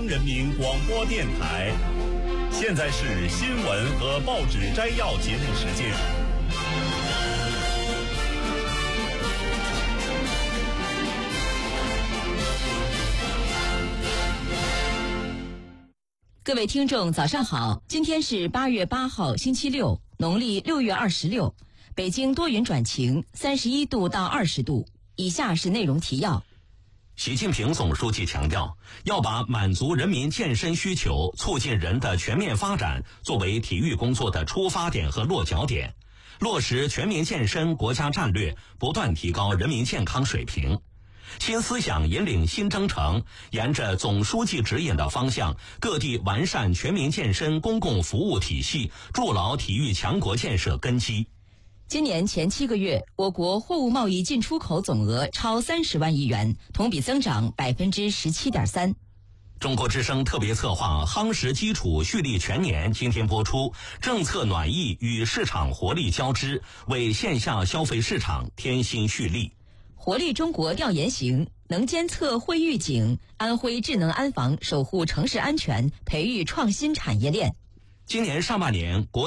人民广播电台。现在是新闻和报纸摘要节目时间。 各位听众早上好，今天是8月8号星期六，农历6月26，北京多云转晴，31度到20度。以下是内容提要。 习近平总书记强调，要把满足人民健身需求、促进人的全面发展作为体育工作的出发点和落脚点，落实全民健身国家战略，不断提高人民健康水平。新思想引领新征程，沿着总书记指引的方向，各地完善全民健身公共服务体系，筑牢体育强国建设根基。 今年前7个月，我国货物贸易进出口总额超30万亿元，同比增长17.3%。 中国之声特别策划夯实基础蓄力全年今天播出，政策暖意与市场活力交织，为线下消费市场添新蓄力。 活力中国调研行能监测会预警，安徽智能安防守护城市安全，培育创新产业链。 今年上半年国